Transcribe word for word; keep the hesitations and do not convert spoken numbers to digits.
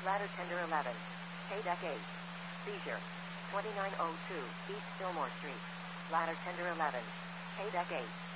Ladder Tender eleven. K-Deck eight. Seizure. twenty-nine oh two East Fillmore Street. Ladder Tender eleven. K-Deck eight.